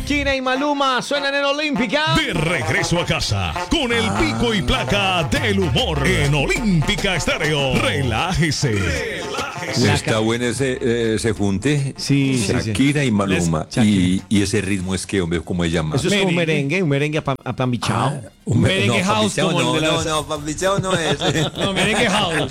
Shakira y Maluma suenan en Olímpica. De regreso a casa con el pico y placa del humor en Olímpica Estéreo. Relájese. Está bueno ese junte. Sí, Shakira y Maluma. Y ese ritmo es que, hombre, ¿cómo se llama? Eso es como un merengue apambichao. Un merengue house como el de las... No, Pambichao no es. No, merengue house.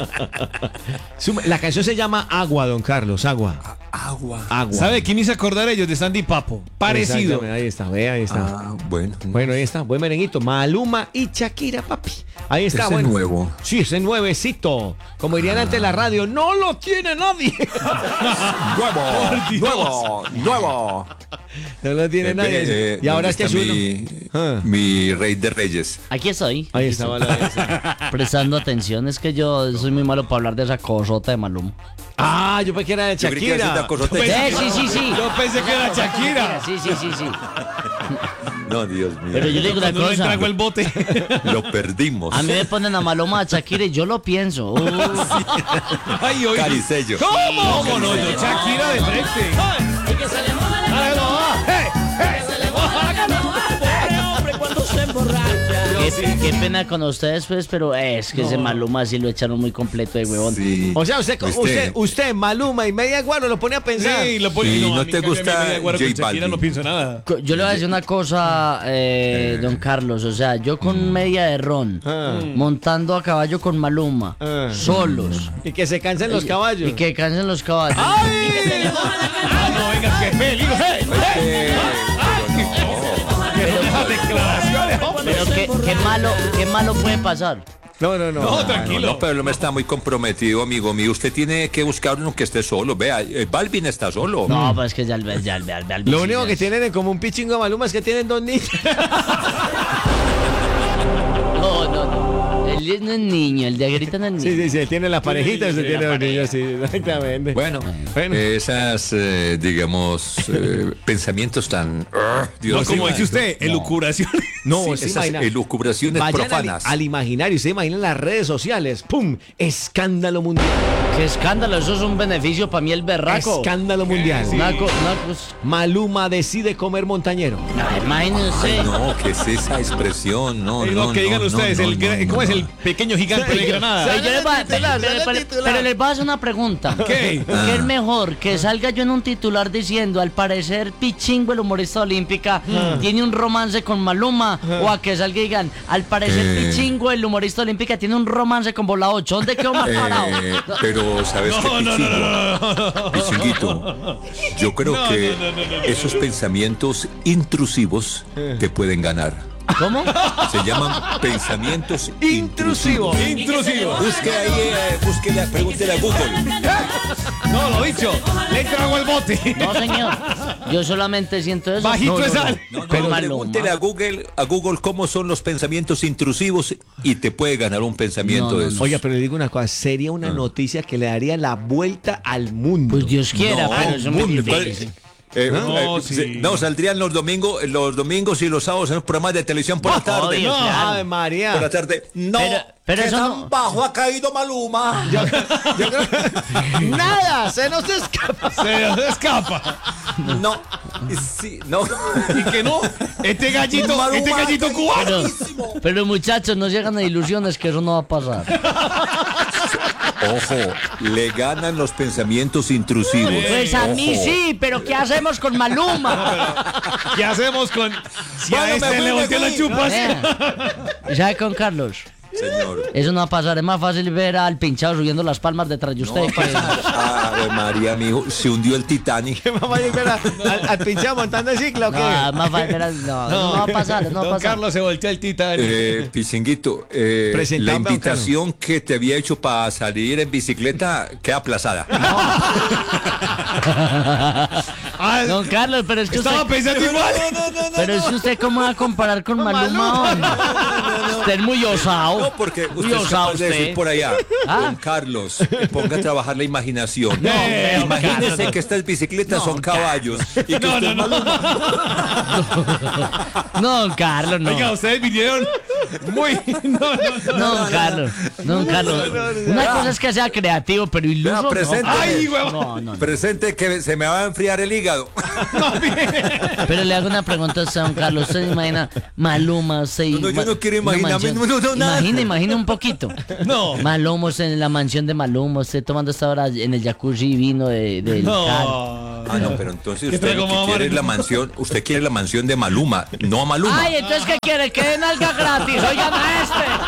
La canción se llama Agua, don Carlos, Agua. Agua. ¿Sabe quién hizo acordar ellos de Sandy Papo? Parecido. Exactamente, ahí está, ve, ahí está. Bueno. Bueno, ahí está, buen merenguito. Maluma y Shakira, papi. Ahí está, Ese bueno. nuevo. Sí, ese nuevecito. Como dirían antes la radio, no lo tiene nadie. Nuevo. No lo tiene nadie. Y ahora es que mi rey de reyes. Aquí estoy. Ahí está, vale. Prestando atención. Es que yo soy muy malo para hablar de esa cosota de Maluma. Ah, yo pensé que era de Yo creí que era Shakira. una cosota. Sí. Yo pensé que era Shakira. Sí. No, Dios mío. Pero yo le digo una No le cosa. traigo el bote. Lo perdimos. A mí me ponen a Maluma, a Shakira y yo lo pienso. Ay, oye. Caricello. ¿Cómo no? Yo, Shakira de frente. Qué pena con ustedes, pues, pero es que ese Maluma sí lo echaron muy completo de huevón. Sí. O sea, usted, Maluma y Media Guaro lo pone a pensar. Sí, lo pone. ¿Y a no mí te que gusta me diga Guaro con J Shakira Balvin? no pienso nada. Yo le voy a decir una cosa, don Carlos. O sea, yo con media de ron, montando a caballo con Maluma, solos. Y que se cansen los caballos. Y que cansen los caballos. Ah, no, venga, qué peligro. Declaraciones, hombre. Pero qué malo puede pasar. No. No, tranquilo. No, pero no está muy comprometido, amigo mío. Usted tiene que buscar uno que esté solo. Vea, Balvin está solo. No, pues es que ya Lo único que tienen en común Pichingo y Maluma es que tienen dos niños. No. Él no es niño, el de Agrita no es niño. Sí, tiene la parejita, usted tiene los niños, sí, exactamente. Bueno, esas, digamos, pensamientos tan... Dios No, como mío, dice usted, elucubraciones. No, sí, se esas imagina. elucubraciones Vayan profanas. al imaginario, se imaginan las redes sociales. ¡Pum! Escándalo mundial. Qué escándalo, eso es un beneficio para mí el berraco. Escándalo mundial. Maluma decide comer montañero. Imagínense. No, ¿qué es esa expresión? No, Es lo que digan ustedes. ¿Cómo es el pequeño gigante de Granada? Pero les voy a hacer una pregunta. ¿Qué? ¿Qué es mejor? ¿Que salga yo en un titular diciendo al parecer Pichingo, el humorista olímpica, tiene un romance con Maluma? ¿O a que salga y digan al parecer Pichingo, el humorista olímpica, tiene un romance con Bola 8? ¿Dónde quedó más parado? Pero, ¿sabes qué, Pichinguito? Yo creo que esos pensamientos intrusivos te pueden ganar. ¿Cómo? Se llaman pensamientos intrusivos. Intrusivo. Busque ahí, pregúntele a Google. No, lo dicho. Le trago el bote. No, señor. Yo solamente siento eso. Bajito de sal. Con Maluma. Pregúntele a Google cómo son los pensamientos intrusivos y te puede ganar un pensamiento de esos. Oiga, pero le digo una cosa, sería una noticia que le daría la vuelta al mundo. Pues Dios quiera, No, pero eso es muy mundo, difícil. No, Saldrían los domingos y los sábados en los programas de televisión por la tarde. obvio. No, claro. Ave María. Por la tarde. No, Pero que eso tan no- bajo ha caído Maluma. Nada, se nos escapa. Se nos escapa. No, sí, no. Y que no. Este gallito cubano. Pero muchachos, no se hagan de ilusiones que eso no va a pasar. Ojo, le ganan los pensamientos intrusivos. Pues a mí Ojo. sí, pero ¿qué hacemos con Maluma? ¿Qué hacemos con si a Bueno, este me le fui, volteó me las fui. chupas? ¿Sabe con Carlos? Señor. Eso no va a pasar, es más fácil ver al pinchado subiendo las palmas detrás de usted. Ave María, mijo, se hundió el Titanic. Vamos a ir al pinchado montando el ciclo, ¿o qué? No, más fácil ver no va a pasar, no va a Don pasar. Carlos se volteó el Titanic. Pichinguito, Presentame, la don invitación que te había hecho para salir en bicicleta queda aplazada. Don Carlos, pero es que Estaba usted, pensando igual. pero es que usted cómo va a comparar con Maluma. Hombre? Usted es muy osado. No, porque Muy usted es osado capaz de decir usted. por allá, Ah. don Carlos, ponga a trabajar la imaginación. hombre, Imagínese Carlos. que estas bicicletas son caballos y que No, usted no, es no. Maluma. No, don Carlos, no. Oiga, ustedes vinieron Muy. No, Carlos. No, Carlos. Una cosa es que sea creativo, pero iluso. Vea, presente. No. Ay, huevón. No. Presente que se me va a enfriar el hígado. Pero le hago una pregunta a usted, don Carlos. ¿Usted se imagina Maluma? No, yo no quiero imaginarme, no, nada. Imagina un poquito. No. Maluma, usted en la mansión de Maluma, usted tomando esta hora en el jacuzzi vino del carro. No. Ah, no, pero entonces ¿Qué usted trago, lo que mamá? quiere es la mansión, usted quiere la mansión de Maluma, no a Maluma. Ay, entonces, ¿qué quiere? Que den algo gratis. Oigan a este.